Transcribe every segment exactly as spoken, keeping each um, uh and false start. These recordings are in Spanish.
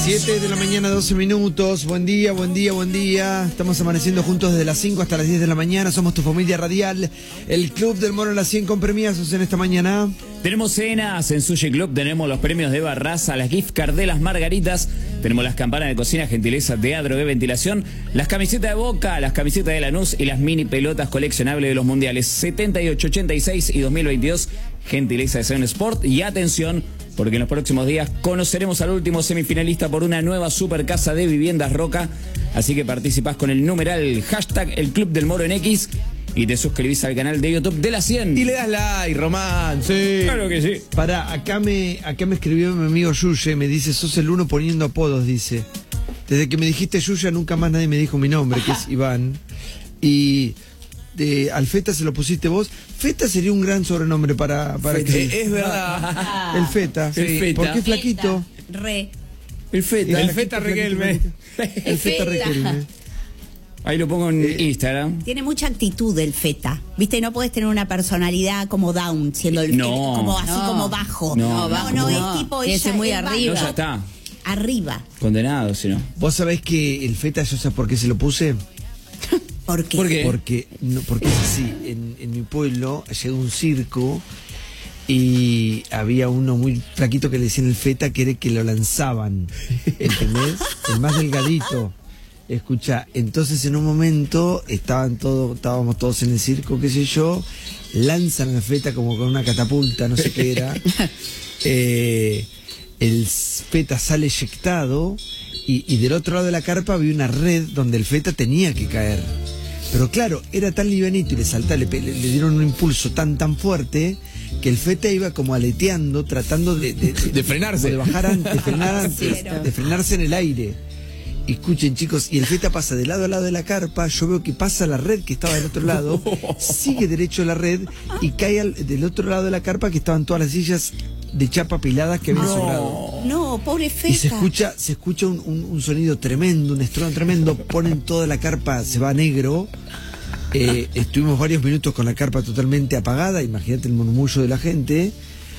siete de la mañana, doce minutos. Buen día, buen día, buen día. Estamos amaneciendo juntos desde las cinco hasta las diez de la mañana. Somos tu familia radial. El Club del Moro en las cien con premiazos en esta mañana. Tenemos cenas en Sushi Club, tenemos los premios de Barraza, las gift card de las Margaritas, tenemos las campanas de cocina, gentileza de Adro de ventilación, las camisetas de Boca, las camisetas de Lanús y las mini pelotas coleccionables de los mundiales setenta y ocho, ochenta y seis y dos mil veintidós, gentileza de Seven Sport. Y atención, porque en los próximos días conoceremos al último semifinalista por una nueva super casa de viviendas Roca, así que participás con el numeral hashtag el Club del Moro en X y te suscribís al canal de YouTube de la cien. Y le das like, Román, sí. Claro que sí. Pará, acá me, acá me escribió mi amigo Yuye, me dice, sos el uno poniendo apodos, dice. Desde que me dijiste Yuya, nunca más nadie me dijo mi nombre, que es Iván. Y de, al Feta se lo pusiste vos. Feta sería un gran sobrenombre para, para Feta, que... es verdad. El Feta. Sí. El Feta. ¿Por qué flaquito? Re. El Feta. El Feta Riquelme. El Feta Riquelme. Ahí lo pongo en Eh, Instagram. Tiene mucha actitud el Feta. Viste, no puedes tener una personalidad como down, siendo el, No. el- como así No. como bajo. No, no, bajo no, no. es tipo Tiene que ella ser muy es arriba. No, baja. ya está. Arriba. Condenado, si no. Vos sabés que el Feta, yo sé por qué se lo puse. ¿Por qué? ¿Por qué? Porque, no, porque es así, en, en mi pueblo llegó un circo y había uno muy flaquito que le decían el Feta, que era que lo lanzaban, ¿entendés? El más delgadito. Escucha, entonces en un momento estaban todos, estábamos todos en el circo, qué sé yo, lanzan al Feta como con una catapulta, no sé qué era. Eh, el Feta sale eyectado y, y del otro lado de la carpa había una red donde el Feta tenía que caer. Pero claro, era tan livianito y le saltaba, le, le, le dieron un impulso tan tan fuerte que el Feta iba como aleteando, tratando de, de, de, De frenarse. de bajar antes, de frenar antes, Sí, de frenarse en el aire. Y escuchen, chicos, y el Feta pasa de lado a lado de la carpa, yo veo que pasa la red que estaba del otro lado, sigue derecho la red y cae al, del otro lado de la carpa que estaban todas las sillas de chapa piladas que habían sobrado. No, pobre Feta. Y se escucha, se escucha un, un, un sonido tremendo, un estruendo tremendo, ponen toda la carpa, se va a negro. Eh, estuvimos varios minutos con la carpa totalmente apagada, imagínate el murmullo de la gente.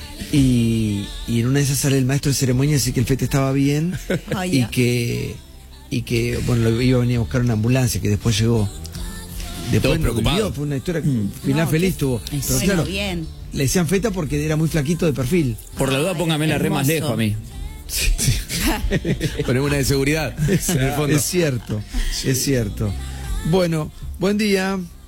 Y, y en una de esas sale el maestro de ceremonia, así que el Feta estaba bien. Ay, y ya. que y que bueno, lo iba a venir a buscar una ambulancia que después llegó. Después Todos no preocupados. volvió, fue una historia final No, feliz qué- tuvo. Pero Bueno, claro, bien. le decían Feta porque era muy flaquito de perfil. Por la duda, Ay, póngame la re más hermoso. lejos a mí. Ponemos una de seguridad en el fondo. Es cierto, es cierto. Bueno, buen día.